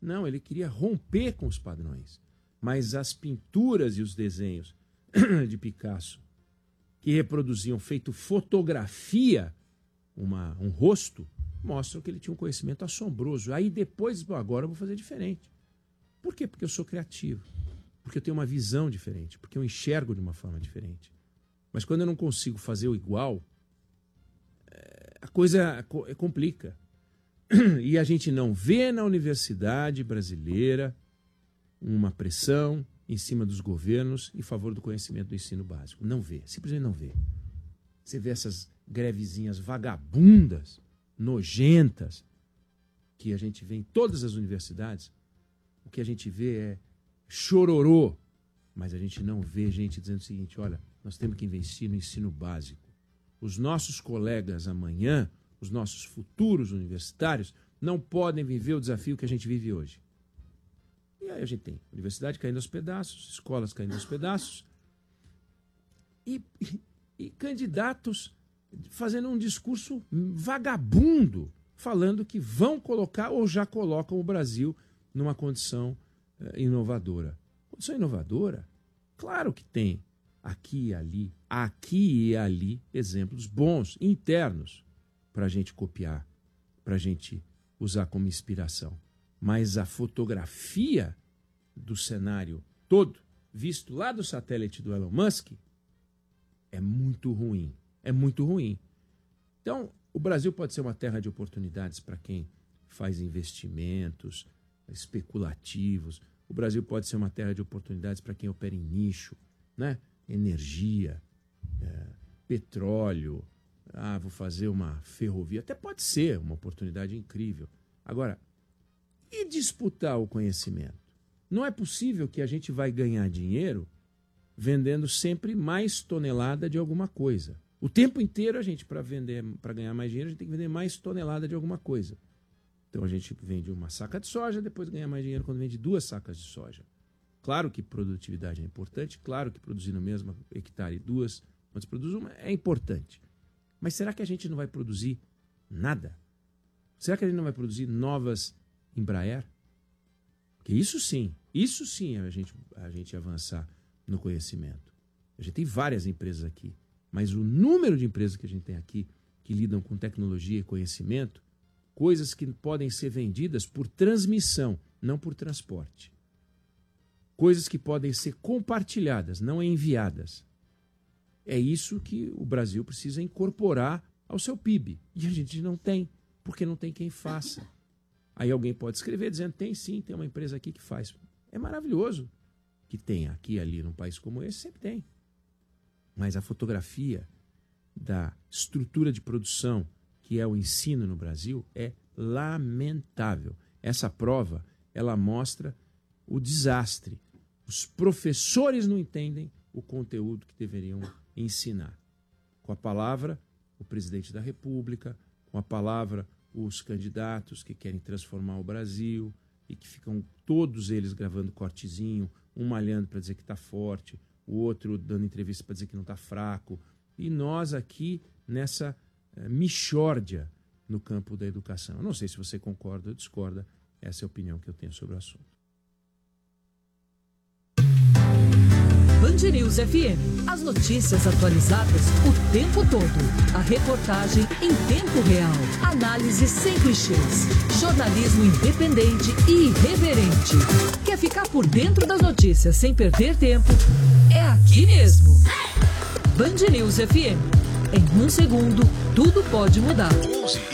Não, ele queria romper com os padrões. Mas as pinturas e os desenhos de Picasso, que reproduziam, feito fotografia, um rosto, mostram que ele tinha um conhecimento assombroso. Aí depois, bom, agora eu vou fazer diferente. Por quê? Porque eu sou criativo. Porque eu tenho uma visão diferente. Porque eu enxergo de uma forma diferente. Mas quando eu não consigo fazer o igual, a coisa complica. E a gente não vê na universidade brasileira uma pressão em cima dos governos em favor do conhecimento do ensino básico. Não vê, simplesmente não vê. Você vê essas grevezinhas vagabundas, nojentas, que a gente vê em todas as universidades. O que a gente vê é chororô, mas a gente não vê gente dizendo o seguinte: olha, nós temos que investir no ensino básico. Os nossos colegas amanhã, os nossos futuros universitários, não podem viver o desafio que a gente vive hoje. E aí a gente tem universidade caindo aos pedaços, escolas caindo aos pedaços, e candidatos fazendo um discurso vagabundo, falando que vão colocar ou já colocam o Brasil numa condição inovadora. Condição inovadora? Claro que tem aqui e ali exemplos bons, internos, para a gente copiar, para a gente usar como inspiração. Mas a fotografia do cenário todo, visto lá do satélite do Elon Musk, é muito ruim. É muito ruim. Então, o Brasil pode ser uma terra de oportunidades para quem faz investimentos especulativos. O Brasil pode ser uma terra de oportunidades para quem opera em nicho, né? Energia, petróleo. Vou fazer uma ferrovia. Até pode ser uma oportunidade incrível. Agora, e disputar o conhecimento? Não é possível que a gente vai ganhar dinheiro vendendo sempre mais tonelada de alguma coisa. O tempo inteiro a gente, para ganhar mais dinheiro, a gente tem que vender mais tonelada de alguma coisa. Então a gente vende uma saca de soja, depois ganha mais dinheiro quando vende 2 sacas de soja. Claro que produtividade é importante, claro que produzir no mesmo hectare 2, quando se produz uma, é importante. Mas será que a gente não vai produzir nada? Será que a gente não vai produzir novas Embraer? Porque isso sim é a gente avançar no conhecimento. A gente tem várias empresas aqui, mas o número de empresas que a gente tem aqui que lidam com tecnologia e conhecimento, coisas que podem ser vendidas por transmissão, não por transporte. Coisas que podem ser compartilhadas, não enviadas. É isso que o Brasil precisa incorporar ao seu PIB. E a gente não tem, porque não tem quem faça. Aí alguém pode escrever dizendo, tem sim, tem uma empresa aqui que faz. É maravilhoso que tenha aqui e ali num país como esse, sempre tem. Mas a fotografia da estrutura de produção que é o ensino no Brasil é lamentável. Essa prova, ela mostra o desastre. Os professores não entendem o conteúdo que deveriam ensinar. Com a palavra, o presidente da República, com a palavra, os candidatos que querem transformar o Brasil e que ficam todos eles gravando cortezinho, um malhando para dizer que está forte, o outro dando entrevista para dizer que não está fraco. E nós aqui nessa mixórdia no campo da educação. Eu não sei se você concorda ou discorda, essa é a opinião que eu tenho sobre o assunto. Band News FM. As notícias atualizadas o tempo todo. A reportagem em tempo real. Análise sem clichês. Jornalismo independente e irreverente. Quer ficar por dentro das notícias sem perder tempo? É aqui mesmo. Band News FM. Em 1 segundo, tudo pode mudar.